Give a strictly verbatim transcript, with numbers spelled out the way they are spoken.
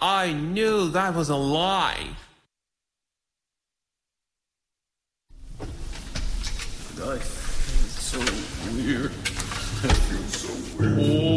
I knew that was a lie. I feel so weird. I feel so weird.